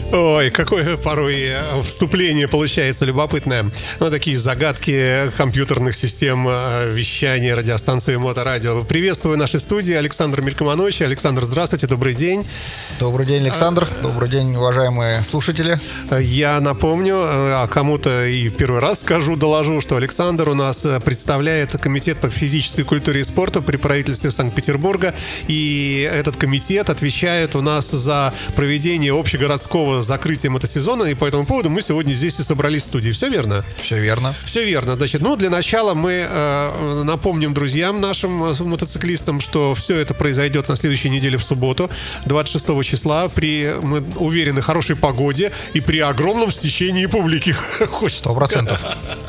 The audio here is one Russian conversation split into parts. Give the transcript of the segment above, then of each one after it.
Ой, какое порой вступление получается любопытное. Ну, такие загадки компьютерных систем вещания радиостанции Моторадио. Приветствую в нашей студии Александра Мелькомановича. Александр, здравствуйте, добрый день. Добрый день, Александр. Добрый день, уважаемые слушатели. Я напомню, а кому-то и первый раз скажу, доложу, что Александр у нас представляет комитет по физической культуре и спорту при правительстве Санкт-Петербурга. И этот комитет отвечает у нас за проведение общегородского закрытия мотосезона. И по этому поводу мы сегодня здесь и собрались в студии. Все верно? Все верно. Все верно. Значит, для начала мы напомним друзьям нашим мотоциклистам, что все это произойдет на следующей неделе в субботу, 26 числа, при, мы уверены, хорошей погоде и при огромном стечении публики. 100%.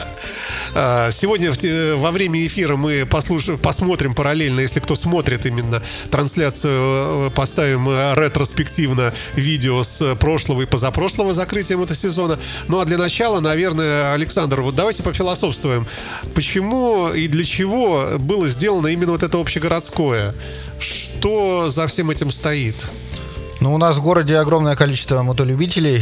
Сегодня во время эфира мы посмотрим параллельно, если кто смотрит именно трансляцию, поставим ретроспективно видео с прошлого и позапрошлого закрытия мотосезона. Ну а для начала, наверное, Александр, вот давайте пофилософствуем. Почему и для чего было сделано именно вот это общегородское? Что за всем этим стоит? Ну, у нас в городе огромное количество мотолюбителей,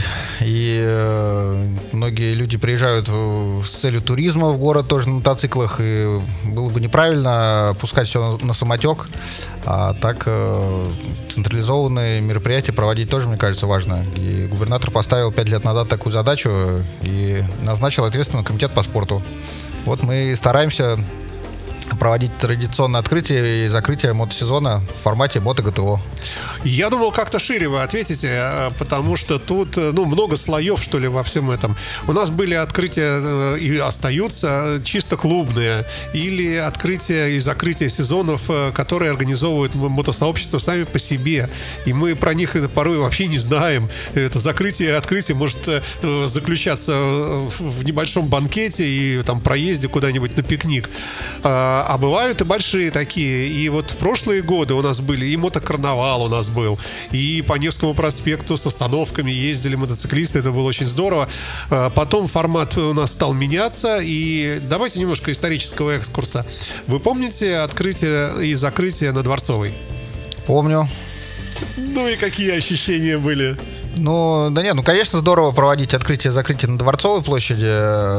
и многие люди приезжают с целью туризма в город тоже на мотоциклах, и было бы неправильно пускать все на самотек, а так централизованные мероприятия проводить тоже, мне кажется, важно. И губернатор поставил 5 лет назад такую задачу и назначил ответственный комитет по спорту. Вот мы стараемся проводить традиционное открытие и закрытие мотосезона в формате мото-ГТО. Я думал, как-то шире вы ответите, потому что тут, много слоев, что ли, во всем этом. У нас были открытия и остаются чисто клубные, или открытия и закрытия сезонов, которые организовывают мотосообщества сами по себе. И мы про них порой вообще не знаем. Это закрытие и открытие может заключаться в небольшом банкете и там проезде куда-нибудь на пикник. А бывают и большие такие. И вот в прошлые годы у нас были и мотокарнавал у нас был, и по Невскому проспекту с остановками ездили мотоциклисты, это было очень здорово. Потом формат у нас стал меняться, и давайте немножко исторического экскурса. Вы помните открытие и закрытие на Дворцовой? Помню. Ну и какие ощущения были? Конечно, здорово проводить открытие и закрытие на Дворцовой площади,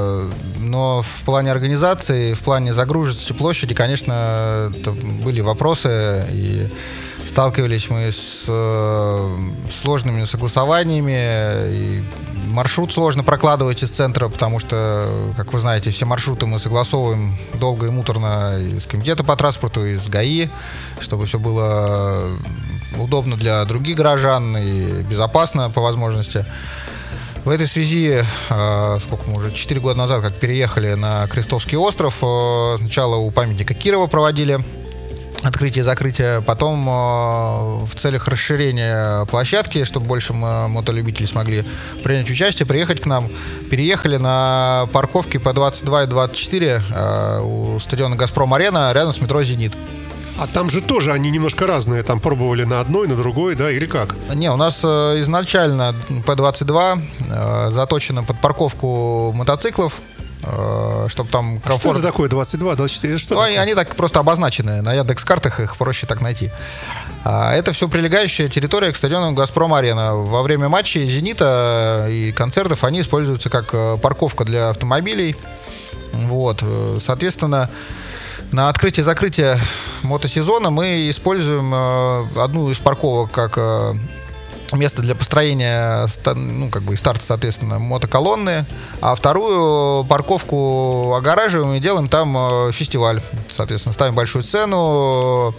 но в плане организации, в плане загруженности площади, конечно, были вопросы, и сталкивались мы с сложными согласованиями, и маршрут сложно прокладывать из центра, потому что, как вы знаете, все маршруты мы согласовываем долго и муторно и с комитета по транспорту, и с ГАИ, чтобы все было удобно для других горожан и безопасно по возможности. В этой связи, сколько мы уже, 4 года назад, как переехали на Крестовский остров, сначала у памятника Кирова проводили открытие и закрытие, потом в целях расширения площадки, чтобы больше мотолюбителей смогли принять участие, приехать к нам, переехали на парковке по 22 и 24 у стадиона «Газпром-Арена» рядом с метро «Зенит». А там же тоже они немножко разные. Там пробовали на одной, на другой, да, или как? Не, у нас изначально П-22 заточено под парковку мотоциклов, чтобы там комфортно. Что это такое 22, 24? Что они так просто обозначены. На Яндекс.Картах их проще так найти. Это все прилегающая территория к стадиону «Газпром-Арена». Во время матчей «Зенита» и концертов они используются как парковка для автомобилей. Вот. Соответственно, на открытие и закрытие мотосезона мы используем одну из парковок как место для построения, и старта, соответственно, мотоколонны, а вторую парковку огораживаем и делаем там фестиваль. Соответственно, ставим большую сцену,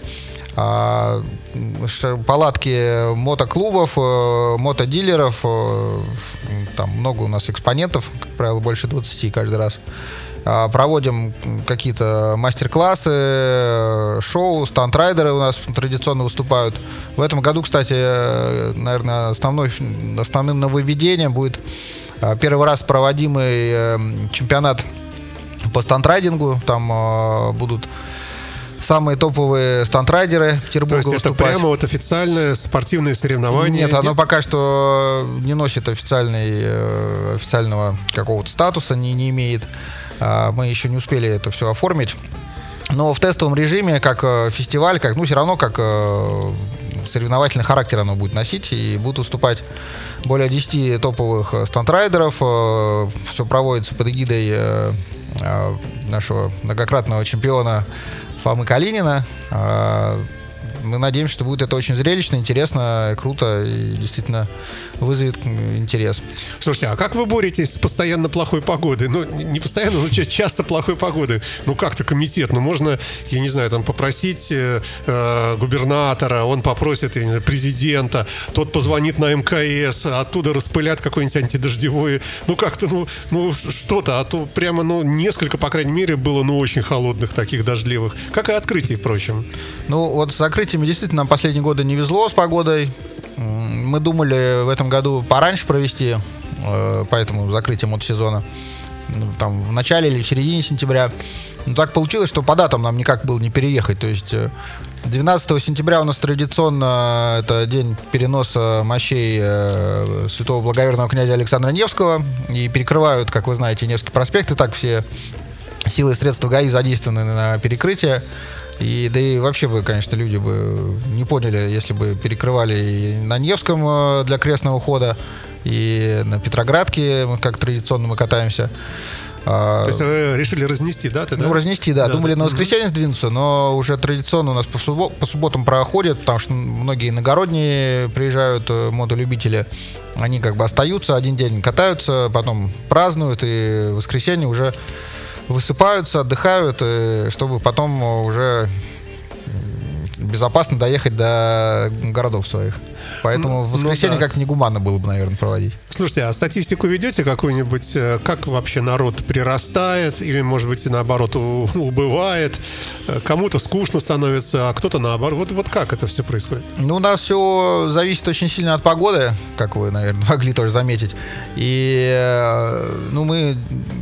палатки мотоклубов, мотодилеров, там много у нас экспонентов, как правило, больше 20 каждый раз. Проводим какие-то мастер-классы, шоу, стандрайдеры у нас традиционно выступают. В этом году, кстати, наверное, основным нововведением будет первый раз проводимый чемпионат по стандрайдингу. Там будут самые топовые стандрайдеры Петербурга выступать. То есть это прямо вот официальное спортивное соревнование? Нет, оно пока что не носит официального какого-то статуса, не имеет. Мы еще не успели это все оформить. Но в тестовом режиме, как фестиваль, все равно как соревновательный характер оно будет носить, и будут выступать более 10 топовых стандрайдеров. Все проводится под эгидой нашего многократного чемпиона Фомы Калинина. Мы надеемся, что будет это очень зрелищно, интересно, круто и действительно вызовет интерес. Слушайте, а как вы боретесь с постоянно плохой погодой? Ну, не постоянно, но часто плохой погодой. Ну, как-то комитет, ну, можно, я не знаю, там попросить губернатора, он попросит, я не знаю, президента, тот позвонит на МКС, оттуда распылят какой-нибудь антидождевой, ну, как-то, ну что-то, а то прямо, ну, несколько, по крайней мере, было, ну, очень холодных таких дождливых. Как и открытий, впрочем. Ну, вот с закрытиями действительно нам последние годы не везло с погодой. Мы думали в этом году пораньше провести, поэтому закрытие мотосезона там в начале или в середине сентября. Но так получилось, что по датам нам никак было не переехать. То есть 12 сентября у нас традиционно это день переноса мощей святого благоверного князя Александра Невского. И перекрывают, как вы знаете, Невский проспект. И так все силы и средства ГАИ задействованы на перекрытие. И, да и вообще бы, конечно, люди бы не поняли, если бы перекрывали и на Невском для крестного хода, и на Петроградке, как традиционно мы катаемся. То есть вы решили разнести даты, да? Ну, разнести, да. Думали на воскресенье сдвинуться, но уже традиционно у нас по субботам проходит, потому что многие иногородние приезжают мотолюбители. Они как бы остаются, один день катаются, потом празднуют, и в воскресенье уже высыпаются, отдыхают, чтобы потом уже безопасно доехать до городов своих. Поэтому в воскресенье как-то негуманно было бы, наверное, проводить. Слушайте, а статистику ведете какую-нибудь? Как вообще народ прирастает? Или, может быть, наоборот, убывает? Кому-то скучно становится, а кто-то наоборот. Вот как это все происходит? Ну, у нас все зависит очень сильно от погоды, как вы, наверное, могли тоже заметить. И, ну, мы...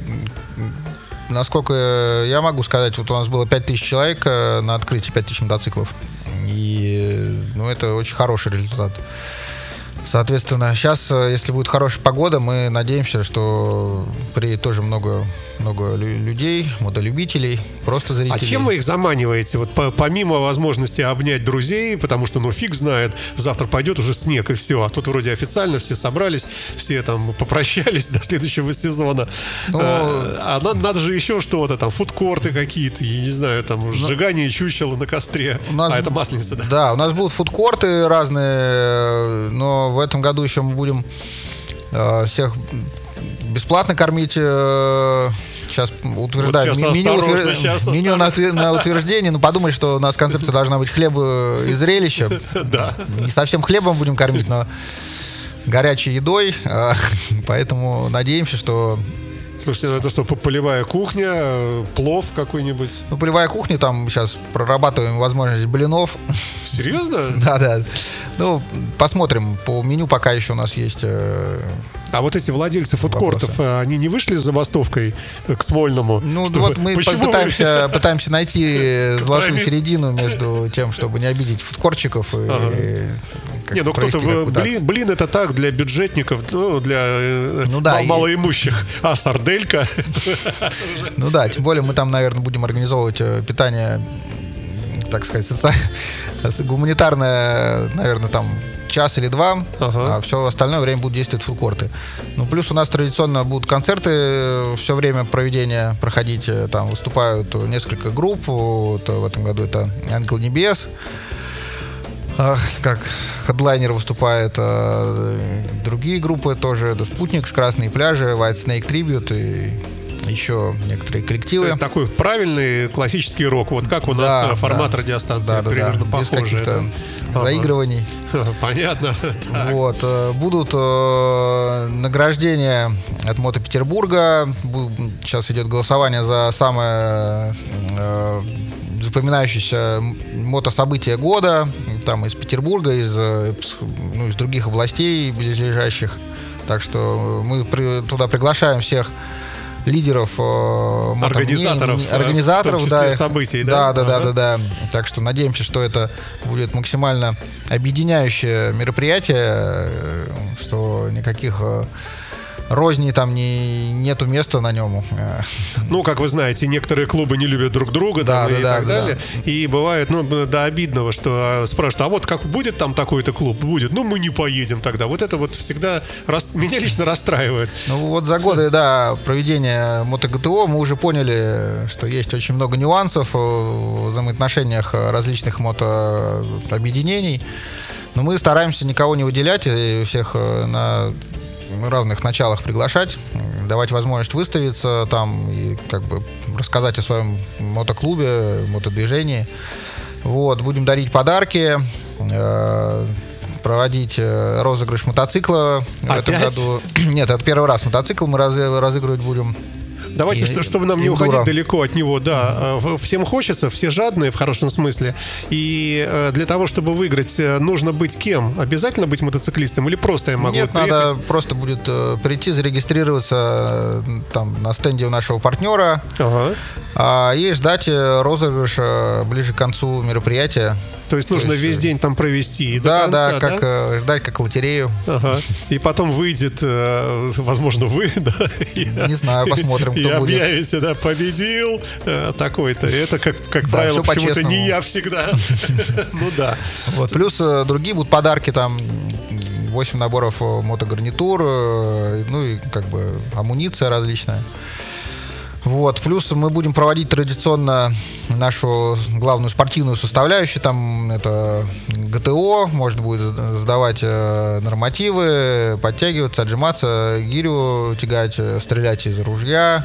Насколько я могу сказать, вот у нас было 5000 человек на открытии, 5000 мотоциклов. И, ну, это очень хороший результат. Соответственно, сейчас, если будет хорошая погода, мы надеемся, что приедет тоже много людей, мотолюбителей, просто зрителей. А чем вы их заманиваете? Вот помимо возможности обнять друзей, потому что, ну, фиг знает, завтра пойдет уже снег и все. А тут вроде официально все собрались, все там попрощались до следующего сезона. Ну, а надо же еще что-то, там, фудкорты какие-то, я не знаю, там, сжигание чучела на костре. Это Масленица, да? Да, у нас будут фудкорты разные, но в этом году еще мы будем всех бесплатно кормить. Сейчас утверждают меню на утверждение. Но подумали, что у нас концепция должна быть хлеб и зрелище. Да. Не совсем хлебом будем кормить, но горячей едой. Поэтому надеемся, что... Слушайте, ну это что, полевая кухня, плов какой-нибудь? Ну, полевая кухня, там сейчас прорабатываем возможность блинов. Серьезно? Да. Ну, посмотрим. По меню пока еще у нас есть... А вот эти владельцы фудкортов, они не вышли с забастовкой к Смольному? Ну, вот мы пытаемся найти золотую середину между тем, чтобы не обидеть фудкорчиков и... Не, ну кто-то... Блин, это так, для бюджетников, ну, для малоимущих. А сарделька? Ну да, тем более мы там, наверное, будем организовывать питание, так сказать, гуманитарное, наверное, там час или два, а все остальное время будут действовать фудкорты. Ну, плюс у нас традиционно будут концерты все время проведения проходить. Там выступают несколько групп. Вот в этом году это «Ангел Небес», как хедлайнер выступает, другие группы тоже, это «Спутник», «Красные пляжи», «White Snake Tribute» и еще некоторые коллективы. То есть такой правильный классический рок, вот как у нас формат радиостанции, примерно похожий. Без каких-то заигрываний. Понятно. Вот. Будут награждения от Мото Петербурга. Сейчас идет голосование за самое запоминающееся мотособытие года. Там из Петербурга, из других областей близлежащих. Так что мы туда приглашаем всех лидеров, организаторов да, событий, да? Да. Так что надеемся, что это будет максимально объединяющее мероприятие, что никаких розни там нету места на нем. Ну, как вы знаете, некоторые клубы не любят друг друга, да, и да, так далее. И бывает, ну, до обидного, что спрашивают, а вот как будет там такой-то клуб? Будет. Ну, мы не поедем тогда. Вот это вот всегда меня лично расстраивает. Ну, вот за годы, да, проведения МоtoГТО мы уже поняли, что есть очень много нюансов в взаимоотношениях различных мотообъединений. Но мы стараемся никого не выделять и всех на равных началах приглашать, давать возможность выставиться там и как бы рассказать о своем мотоклубе, мотодвижении. Вот, будем дарить подарки, проводить розыгрыш мотоцикла в этом году. Нет, это первый раз мотоцикл мы разыгрывать будем. Давайте, чтобы нам не уходить далеко от него, да. Всем хочется, все жадные в хорошем смысле. И для того, чтобы выиграть, нужно быть кем? Обязательно быть мотоциклистом или просто я могу Нет, надо просто будет прийти, зарегистрироваться там на стенде у нашего партнера. И ждать розыгрыша ближе к концу мероприятия. То есть нужно весь день там провести. Да, ждать как лотерею. И потом выйдет, возможно, вы, да? Не знаю, посмотрим, кто будет. И объявите, да, победил такой-то. Это, как правило, почему-то не я всегда. Ну да. Вот. Плюс другие будут подарки, там 8 наборов мотогарнитур, ну и как бы амуниция различная. Вот. Плюс мы будем проводить традиционно нашу главную спортивную составляющую. Там это ГТО, можно будет сдавать нормативы, подтягиваться, отжиматься, гирю тягать, стрелять из ружья,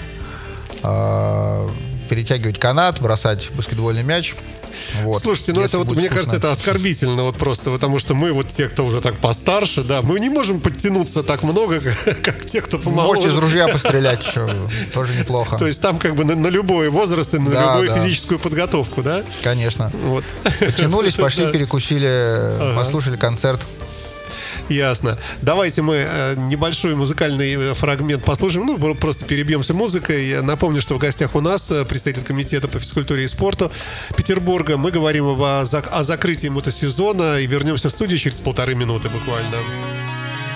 перетягивать канат, бросать баскетбольный мяч. Вот. Слушайте, ну это вот, мне кажется, это оскорбительно вот просто, потому что мы вот те, кто уже так постарше, да, мы не можем подтянуться так много, как те, кто помоложе. Можете из ружья пострелять еще, тоже неплохо. То есть там как бы на любой возраст и на любую физическую подготовку, да? Конечно. Вот. Подтянулись, пошли, перекусили, послушали концерт. Ясно. Давайте мы небольшой музыкальный фрагмент послушаем. Ну, просто перебьемся музыкой. Я напомню, что в гостях у нас представитель комитета по физкультуре и спорту Петербурга. Мы говорим о закрытии мотосезона и вернемся в студию через 1,5 минуты буквально.